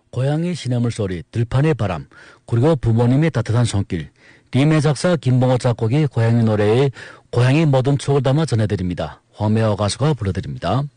고양이 시냇물 소리, 들판의 바람, 그리고 부모님의 따뜻한 손길, 리메 작사 김봉호 작곡의 고양이 노래에 고양이 모든 추억을 담아 전해드립니다. 황매화 가수가 불러드립니다.